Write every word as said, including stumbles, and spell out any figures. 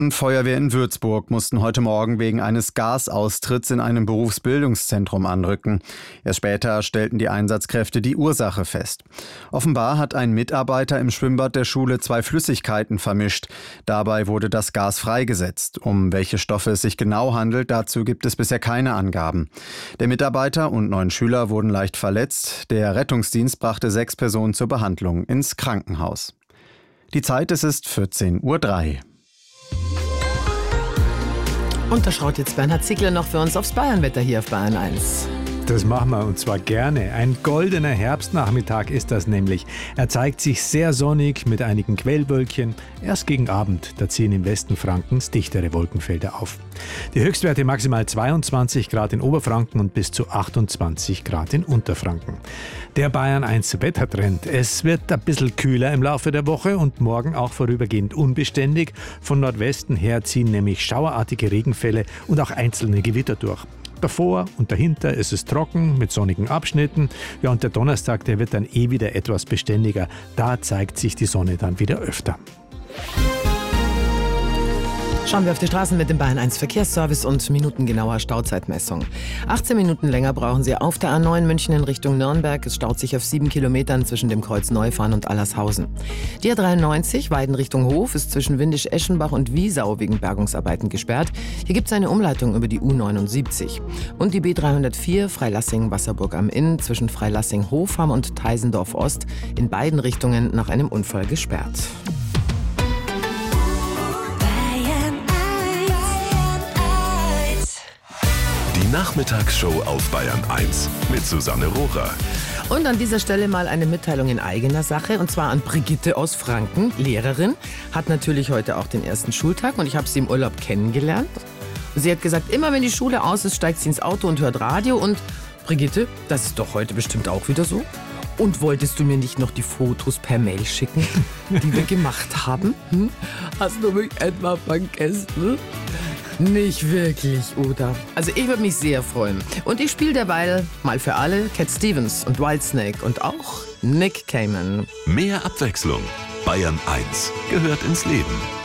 und Feuerwehr in Würzburg mussten heute Morgen wegen eines Gasaustritts in einem Berufsbildungszentrum anrücken. Erst später stellten die Einsatzkräfte die Ursache fest. Offenbar hat ein Mitarbeiter im Schwimmbad der Schule zwei Flüssigkeiten vermischt. Dabei wurde das Gas freigesetzt. Um welche Stoffe es sich genau handelt, dazu gibt es bisher keine Angaben. Der Mitarbeiter und neun Schüler wurden leicht verletzt. Der Rettungsdienst brachte sechs Personen zur Behandlung ins Krankenhaus. Die Zeit, es ist vierzehn Uhr drei. Und da schaut jetzt Bernhard Ziegler noch für uns aufs Bayernwetter hier auf Bayern eins. Das machen wir, und zwar gerne. Ein goldener Herbstnachmittag ist das nämlich. Er zeigt sich sehr sonnig mit einigen Quellwölkchen. Erst gegen Abend, da ziehen im Westen Frankens dichtere Wolkenfelder auf. Die Höchstwerte maximal zweiundzwanzig Grad in Oberfranken und bis zu achtundzwanzig Grad in Unterfranken. Der Bayern eins Wettertrend. Es wird ein bisschen kühler im Laufe der Woche und morgen auch vorübergehend unbeständig. Von Nordwesten her ziehen nämlich schauerartige Regenfälle und auch einzelne Gewitter durch. Davor und dahinter ist es trocken mit sonnigen Abschnitten. Ja, und der Donnerstag, der wird dann eh wieder etwas beständiger. Da zeigt sich die Sonne dann wieder öfter. Schauen wir auf die Straßen mit dem Bayern eins Verkehrsservice und minutengenauer Stauzeitmessung. achtzehn Minuten länger brauchen Sie auf der A neun München in Richtung Nürnberg. Es staut sich auf sieben Kilometern zwischen dem Kreuz Neufahren und Allershausen. Die A dreiundneunzig Weiden Richtung Hof ist zwischen Windisch-Eschenbach und Wiesau wegen Bergungsarbeiten gesperrt. Hier gibt es eine Umleitung über die U neunundsiebzig. Und die B dreihundertvier Freilassing-Wasserburg am Inn zwischen Freilassing-Hofham und Teisendorf Ost in beiden Richtungen nach einem Unfall gesperrt. Nachmittagsshow auf Bayern eins mit Susanne Rohrer. Und an dieser Stelle mal eine Mitteilung in eigener Sache, und zwar an Brigitte aus Franken, Lehrerin, hat natürlich heute auch den ersten Schultag und ich habe sie im Urlaub kennengelernt. Sie hat gesagt, immer wenn die Schule aus ist, steigt sie ins Auto und hört Radio. Und Brigitte, das ist doch heute bestimmt auch wieder so. Und wolltest du mir nicht noch die Fotos per Mail schicken, die wir gemacht haben? Hm? Hast du mich etwa vergessen? Nicht wirklich, oder? Also ich würde mich sehr freuen. Und ich spiele derweil mal für alle Cat Stevens und Whitesnake und auch Nick Cayman. Mehr Abwechslung. Bayern eins gehört ins Leben.